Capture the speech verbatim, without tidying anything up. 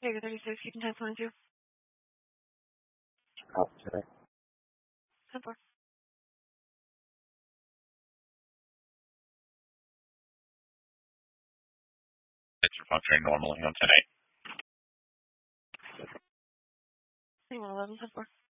Jaeger thirty-six, keeping ten twenty-two. Copy today. ten four. It's functioning normally on ten eight. one eleven, ten four.